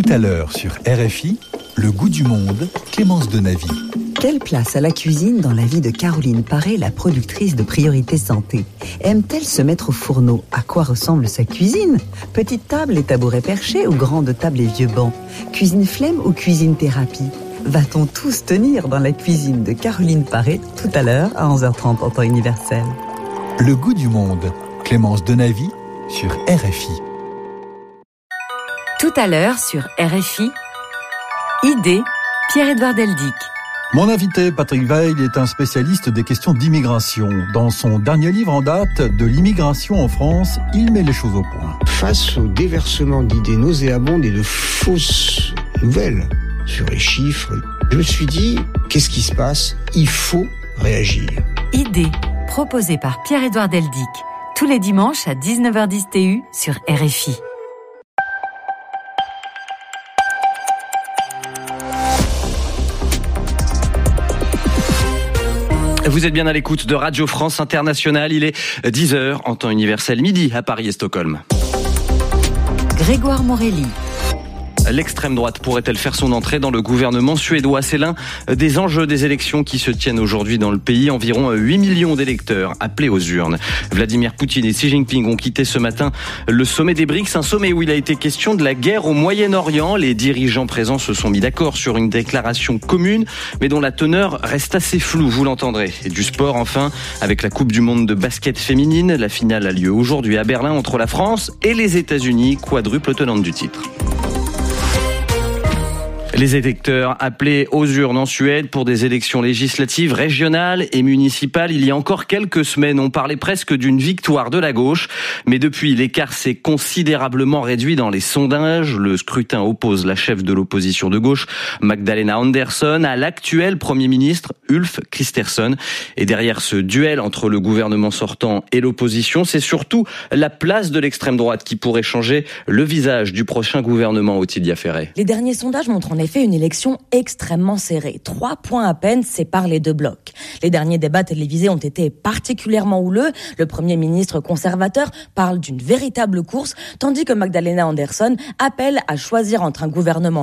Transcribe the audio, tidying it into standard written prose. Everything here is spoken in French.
Tout à l'heure sur RFI, le goût du monde, Clémence Denavy. Quelle place a la cuisine dans la vie de Caroline Paré, la productrice de Priorité Santé? Aime-t-elle se mettre au fourneau? À quoi ressemble sa cuisine? Petite table et tabouret perché ou grande table et vieux bancs? Cuisine flemme ou cuisine thérapie? Va-t-on tous tenir dans la cuisine de Caroline Paré tout à l'heure à 11h30 en temps universel? Le goût du monde, Clémence Denavy sur RFI. Tout à l'heure sur RFI, idée, Pierre-Édouard Deldic. Mon invité, Patrick Weil, est un spécialiste des questions d'immigration. Dans son dernier livre en date, De l'immigration en France, il met les choses au point. Face au déversement d'idées nauséabondes et de fausses nouvelles sur les chiffres, je me suis dit, qu'est-ce qui se passe? Il faut réagir. Idée, proposée par Pierre-Édouard Deldic, tous les dimanches à 19h10 TU sur RFI. Vous êtes bien à l'écoute de Radio France Internationale. Il est 10h en temps universel, midi à Paris et Stockholm. Grégoire Morelli. L'extrême droite pourrait-elle faire son entrée dans le gouvernement suédois? C'est l'un des enjeux des élections qui se tiennent aujourd'hui dans le pays. Environ 8 millions d'électeurs appelés aux urnes. Vladimir Poutine et Xi Jinping ont quitté ce matin le sommet des BRICS, un sommet où il a été question de la guerre au Moyen-Orient. Les dirigeants présents se sont mis d'accord sur une déclaration commune, mais dont la teneur reste assez floue, vous l'entendrez. Et du sport enfin, avec la Coupe du Monde de basket féminine. La finale a lieu aujourd'hui à Berlin entre la France et les États-Unis, quadruple tenante du titre. Les électeurs appelés aux urnes en Suède pour des élections législatives, régionales et municipales. Il y a encore quelques semaines, on parlait presque d'une victoire de la gauche. Mais depuis, l'écart s'est considérablement réduit dans les sondages. Le scrutin oppose la chef de l'opposition de gauche, Magdalena Andersson, à l'actuel Premier ministre, Ulf Kristersson. Et derrière ce duel entre le gouvernement sortant et l'opposition, c'est surtout la place de l'extrême droite qui pourrait changer le visage du prochain gouvernement, Ottilia Ferret. Les derniers sondages montrent en effet une élection extrêmement serrée. 3 points à peine séparent les deux blocs. Les derniers débats télévisés ont été particulièrement houleux. Le Premier ministre conservateur parle d'une véritable course, tandis que Magdalena Andersson appelle à choisir entre un gouvernement